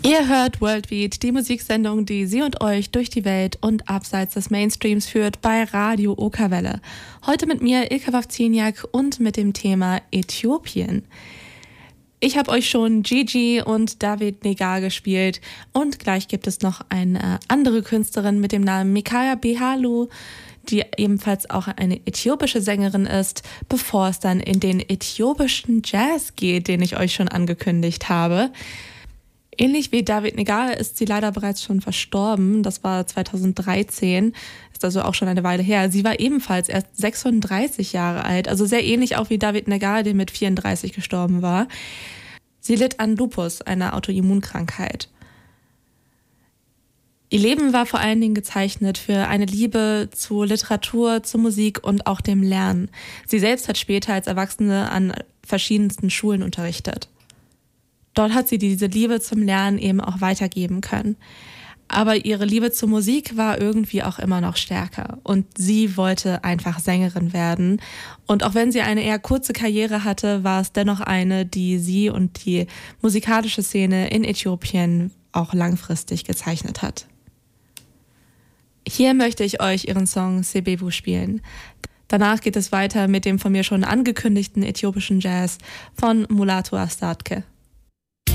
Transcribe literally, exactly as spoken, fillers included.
Ihr hört Worldbeat, die Musiksendung, die Sie und euch durch die Welt und abseits des Mainstreams führt bei Radio Okawelle. Heute mit mir Ilka Wawziniak und mit dem Thema Äthiopien. Ich habe euch schon Gigi und David Negar gespielt und gleich gibt es noch eine andere Künstlerin mit dem Namen Mikaya Behalu, die ebenfalls auch eine äthiopische Sängerin ist, bevor es dann in den äthiopischen Jazz geht, den ich euch schon angekündigt habe. Ähnlich wie David Negar ist sie leider bereits schon verstorben. Das war zweitausenddreizehn, ist also auch schon eine Weile her. Sie war ebenfalls erst sechsunddreißig Jahre alt, also sehr ähnlich auch wie David Negar, der mit vierunddreißig gestorben war. Sie litt an Lupus, einer Autoimmunkrankheit. Ihr Leben war vor allen Dingen gezeichnet für eine Liebe zu Literatur, zur Musik und auch dem Lernen. Sie selbst hat später als Erwachsene an verschiedensten Schulen unterrichtet. Dort hat sie diese Liebe zum Lernen eben auch weitergeben können. Aber ihre Liebe zur Musik war irgendwie auch immer noch stärker. Und sie wollte einfach Sängerin werden. Und auch wenn sie eine eher kurze Karriere hatte, war es dennoch eine, die sie und die musikalische Szene in Äthiopien auch langfristig gezeichnet hat. Hier möchte ich euch ihren Song Sebebu spielen. Danach geht es weiter mit dem von mir schon angekündigten äthiopischen Jazz von Mulatu Astatke.